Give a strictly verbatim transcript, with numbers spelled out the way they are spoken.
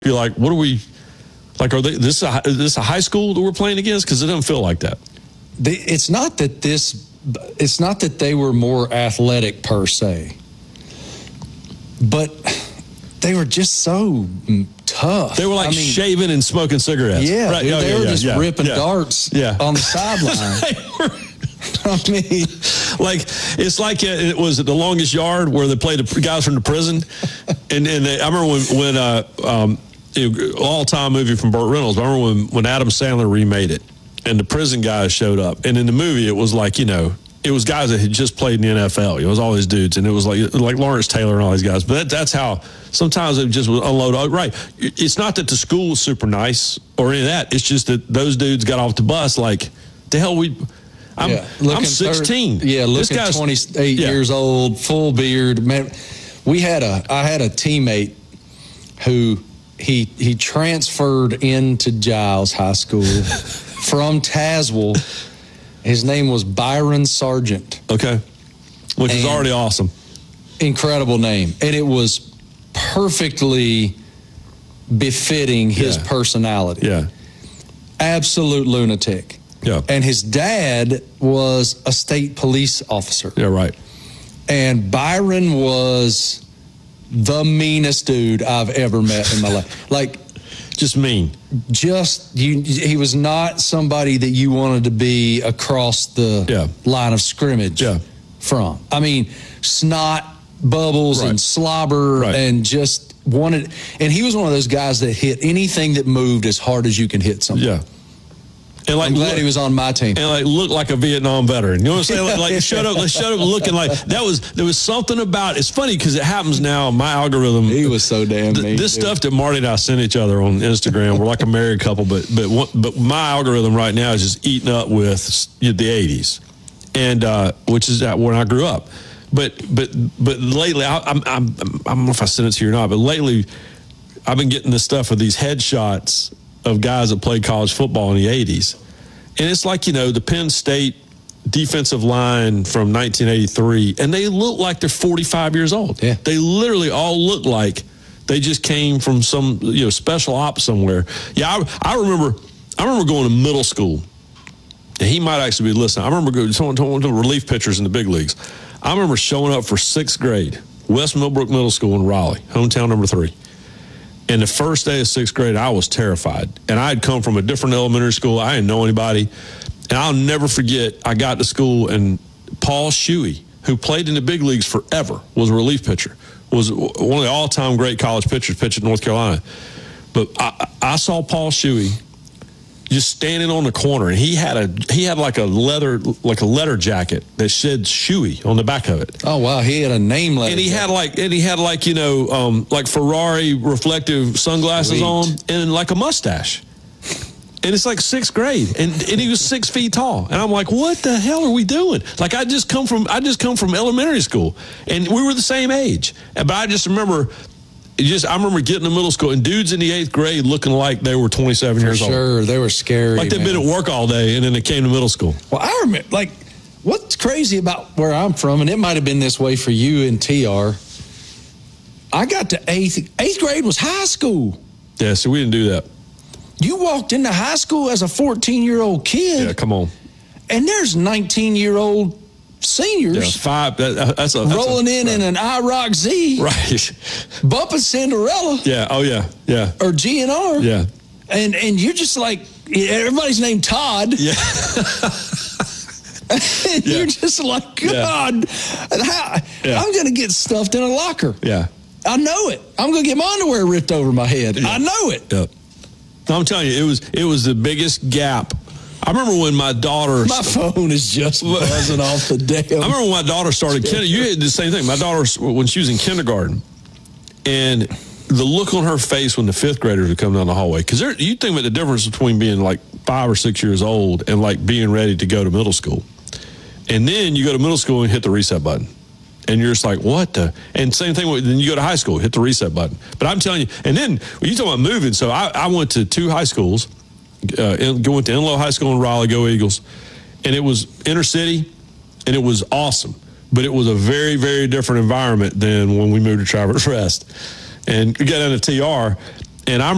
You're like, what are we, like, are they, this, a, is this a high school that we're playing against? Because it doesn't feel like that. The, it's not that this, it's not that they were more athletic per se, but they were just so tough. They were like I mean, shaving and smoking cigarettes. Yeah, right. dude, oh, they yeah, were yeah, just yeah, ripping yeah. darts yeah. on the sideline. I mean, like it's like it was The Longest Yard where they played the guys from the prison, and and they, I remember when when uh, um, all time movie from Burt Reynolds. I remember when when Adam Sandler remade it, and the prison guys showed up, and in the movie it was like you know. It was guys that had just played in the N F L. It was all these dudes, and it was like like Lawrence Taylor and all these guys. But that, that's how sometimes it just was unload. Right. It's not that the school was super nice or any of that. It's just that those dudes got off the bus like, the hell we. I'm, yeah, I'm sixteen. thirty, yeah, looking twenty-eight yeah. years old, full beard. Man, we had a. I had a teammate who he he transferred into Giles High School from Tazewell. His name was Byron Sargent. Okay. Which and is already awesome. Incredible name. And it was perfectly befitting his yeah. personality. Yeah. Absolute lunatic. Yeah. And his dad was a state police officer. Yeah, right. And Byron was the meanest dude I've ever met in my life. Like, just mean. Just you. He was not somebody that you wanted to be across the yeah. line of scrimmage yeah. from. I mean, snot bubbles right. and slobber right. and just wanted. And he was one of those guys that hit anything that moved as hard as you can hit something. Yeah. And like, I'm glad look, he was on my team. And like looked like a Vietnam veteran. You know what I'm saying? Like, like shut up, let's shut up looking like that was there was something about it's funny because it happens now. My algorithm He was so damn th- mean. This dude. stuff that Marty and I send each other on Instagram, we're like a married couple, but but but my algorithm right now is just eating up with the eighties. And uh, which is when I grew up. But but but lately I I'm, I'm I don't know if I sent it to you or not, but lately I've been getting this stuff of these headshots of guys that played college football in the eighties. And it's like, you know, the Penn State defensive line from nineteen eighty-three, and they look like they're forty-five years old. Yeah. They literally all look like they just came from some, you know, special ops somewhere. Yeah, I, I remember I remember going to middle school, and he might actually be listening. I remember going to one of the relief pitchers in the big leagues. I remember showing up for sixth grade, West Millbrook Middle School in Raleigh, hometown number three. And the first day of sixth grade, I was terrified. And I had come from a different elementary school. I didn't know anybody. And I'll never forget, I got to school, and Paul Shuey, who played in the big leagues forever, was a relief pitcher, was one of the all-time great college pitchers, pitched in North Carolina. But I, I saw Paul Shuey just standing on the corner, and he had a he had like a leather like a letter jacket that said Shuey on the back of it. Oh wow, he had a name letter. And he jacket. had like and he had like you know um, like Ferrari reflective sunglasses Sweet. on and like a mustache. And it's like sixth grade, and, and he was six feet tall, and I'm like, what the hell are we doing? Like I just come from I just come from elementary school, and we were the same age. But I just remember. Just, I remember getting to middle school and dudes in the eighth grade looking like they were twenty-seven For years sure, old. Sure, they were scary. Like they'd man. been at work all day and then they came to middle school. Well, I remember, like, what's crazy about where I'm from, and it might have been this way for you and T R, I got to eighth, eighth grade was high school. Yeah, so we didn't do that. You walked into high school as a fourteen-year-old kid. Yeah, come on. And there's nineteen-year-old seniors yeah, five. That, that's a, that's rolling a, in right. in an I ROC Z, right? bumping Cinderella. Yeah. Oh yeah. Yeah. Or G N R. Yeah. And and you're just like everybody's named Todd. Yeah. and yeah. You're just like God. Yeah. How, yeah. I'm gonna get stuffed in a locker. Yeah. I know it. I'm gonna get my underwear ripped over my head. Yeah. I know it. Yeah. I'm telling you, it was it was the biggest gap. I remember when my daughter... My phone is just buzzing off the damn... I remember when my daughter started... Kinder, you had the same thing. My daughter, when she was in kindergarten, and the look on her face when the fifth graders would come down the hallway, because you think about the difference between being like five or six years old and like being ready to go to middle school. And then you go to middle school and hit the reset button. And you're just like, what the... And same thing, with, then you go to high school, hit the reset button. But I'm telling you... And then, when you talk about moving, so I, I went to two high schools... Uh, going to Enloe High School in Raleigh, go Eagles, and it was inner city, and it was awesome. But it was a very, very different environment than when we moved to Traverse Rest. And we got into T R, and I'm